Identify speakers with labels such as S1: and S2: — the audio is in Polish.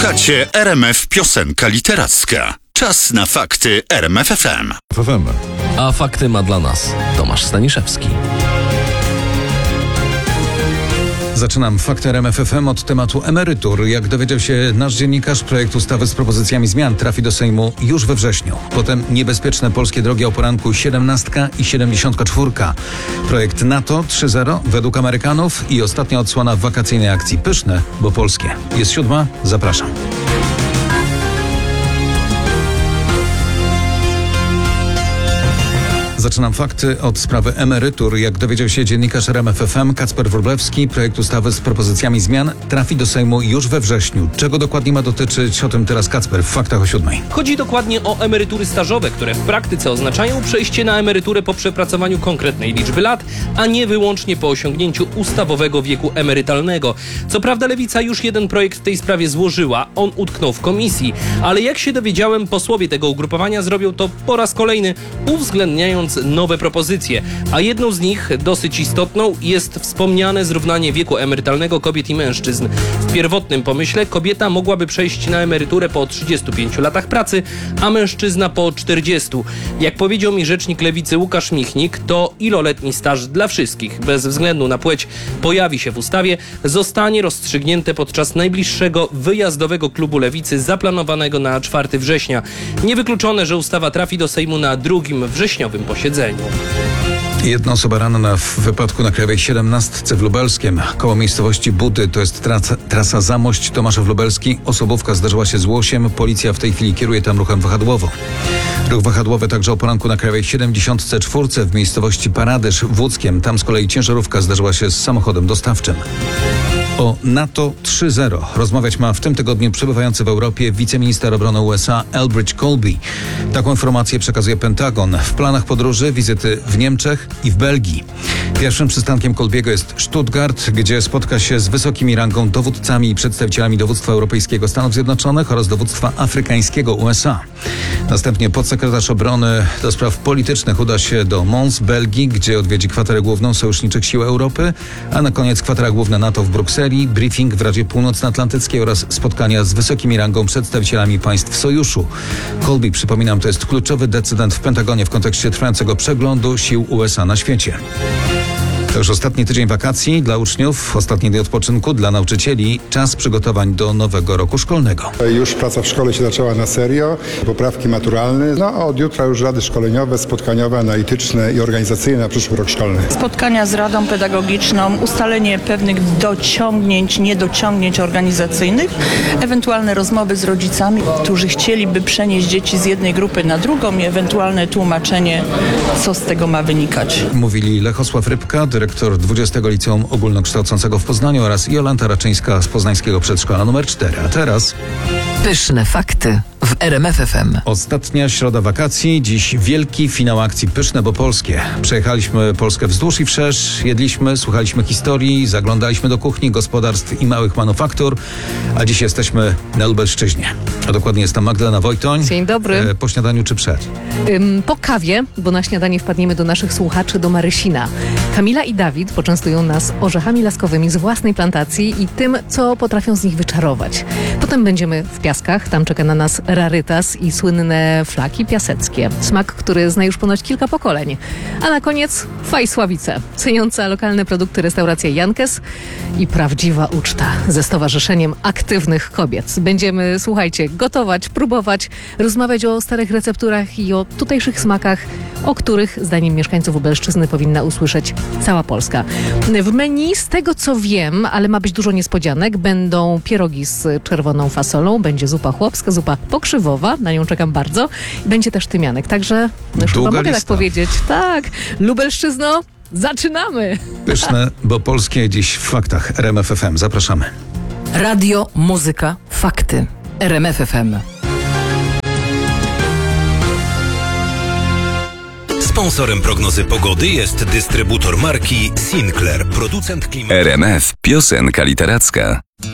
S1: Słuchacie RMF Piosenka Literacka. Czas na fakty RMF FM.
S2: A fakty ma dla nas Tomasz Staniszewski.
S3: Zaczynam fakty RMF FM od tematu emerytur. Jak dowiedział się nasz dziennikarz, projekt ustawy z propozycjami zmian trafi do Sejmu już we wrześniu. Potem niebezpieczne polskie drogi o poranku 17 i 74. Projekt NATO 3.0 według Amerykanów i ostatnia odsłona wakacyjnej akcji. Pyszne, bo polskie. Jest 7. Zapraszam. Zaczynam fakty od sprawy emerytur. Jak dowiedział się dziennikarz RMF FM Kacper Wróblewski, projekt ustawy z propozycjami zmian trafi do Sejmu już we wrześniu. Czego dokładnie ma dotyczyć? O tym teraz Kacper w faktach o 7.
S4: Chodzi dokładnie o emerytury stażowe, które w praktyce oznaczają przejście na emeryturę po przepracowaniu konkretnej liczby lat, a nie wyłącznie po osiągnięciu ustawowego wieku emerytalnego. Co prawda Lewica już jeden projekt w tej sprawie złożyła, on utknął w komisji, ale jak się dowiedziałem, posłowie tego ugrupowania zrobią to po raz kolejny, uwzględniając nowe propozycje, a jedną z nich, dosyć istotną, jest wspomniane zrównanie wieku emerytalnego kobiet i mężczyzn. W pierwotnym pomyśle kobieta mogłaby przejść na emeryturę po 35 latach pracy, a mężczyzna po 40. Jak powiedział mi rzecznik Lewicy Łukasz Michnik, to iloletni staż dla wszystkich, bez względu na płeć, pojawi się w ustawie, zostanie rozstrzygnięte podczas najbliższego wyjazdowego klubu Lewicy zaplanowanego na 4 września. Niewykluczone, że ustawa trafi do Sejmu na 2 wrześniowym posiedzeniu.
S3: Jedna osoba ranna w wypadku na Krajowej 17 w Lubelskiem. Koło miejscowości Budy, to jest trasa Zamość Tomaszów Lubelski. Osobówka zdarzyła się z łosiem. Policja w tej chwili kieruje tam ruchem wahadłowym. Ruch wahadłowy także o poranku na Krajowej 74 w miejscowości Paradyż w Łódzkiem. Tam z kolei ciężarówka zdarzyła się z samochodem dostawczym. O NATO 3.0 rozmawiać ma w tym tygodniu przebywający w Europie wiceminister obrony USA Elbridge Colby. Taką informację przekazuje Pentagon. W planach podróży wizyty w Niemczech i w Belgii. Pierwszym przystankiem Colbiego jest Stuttgart, gdzie spotka się z wysokimi rangą dowódcami i przedstawicielami dowództwa europejskiego Stanów Zjednoczonych oraz dowództwa afrykańskiego USA. Następnie podsekretarz obrony do spraw politycznych uda się do Mons, Belgii, gdzie odwiedzi kwaterę główną Sojuszniczych Sił Europy, a na koniec kwatera główna NATO w Brukseli, briefing w Radzie Północnoatlantyckiej oraz spotkania z wysokimi rangą przedstawicielami państw sojuszu. Colby, przypominam, to jest kluczowy decydent w Pentagonie w kontekście trwającego przeglądu sił USA na świecie. To już ostatni tydzień wakacji dla uczniów, ostatni dzień odpoczynku dla nauczycieli, czas przygotowań do nowego roku szkolnego.
S5: Już praca w szkole się zaczęła na serio, poprawki maturalne. Od jutra już rady szkoleniowe, spotkaniowe, analityczne i organizacyjne na przyszły rok szkolny.
S6: Spotkania z Radą Pedagogiczną, ustalenie pewnych dociągnięć, niedociągnięć organizacyjnych, ewentualne rozmowy z rodzicami, którzy chcieliby przenieść dzieci z jednej grupy na drugą i ewentualne tłumaczenie, co z tego ma wynikać.
S3: Mówili Lechosław Rybka, dyrektor 20. Liceum Ogólnokształcącego w Poznaniu oraz Jolanta Raczyńska z poznańskiego przedszkola nr 4. A teraz
S7: pyszne fakty w RMF FM.
S3: Ostatnia środa wakacji, dziś wielki finał akcji Pyszne, bo polskie. Przejechaliśmy Polskę wzdłuż i wszerz, jedliśmy, słuchaliśmy historii, zaglądaliśmy do kuchni, gospodarstw i małych manufaktur, a dziś jesteśmy na Lubelszczyźnie. A dokładnie jest tam Magdalena Wojtoń.
S8: Dzień dobry.
S3: Po śniadaniu czy przed?
S8: Po kawie, bo na śniadanie wpadniemy do naszych słuchaczy do Marysina. Kamila i Dawid poczęstują nas orzechami laskowymi z własnej plantacji i tym, co potrafią z nich wyczarować. Potem będziemy w Piaskach, tam czeka na nas rarytas i słynne flaki piaseckie. Smak, który zna już ponoć kilka pokoleń. A na koniec Fajsławice, ceniąca lokalne produkty restauracja Jankes i prawdziwa uczta ze Stowarzyszeniem Aktywnych Kobiet. Będziemy, słuchajcie, gotować, próbować, rozmawiać o starych recepturach i o tutejszych smakach, o których zdaniem mieszkańców Lubelszczyzny powinna usłyszeć cała Polska. W menu, z tego co wiem, ale ma być dużo niespodzianek, będą pierogi z czerwoną fasolą, będzie zupa chłopska, zupa pokrzywowa, na nią czekam bardzo, i będzie też tymianek, także już chyba mogę tak powiedzieć. Tak, Lubelszczyzno, zaczynamy!
S3: Pyszne, bo polskie dziś w faktach RMF FM. Zapraszamy.
S7: Radio, muzyka, fakty. RMF FM.
S9: Sponsorem prognozy pogody jest dystrybutor marki Sinclair, producent klimatu.
S10: RMF Piosenka Literacka.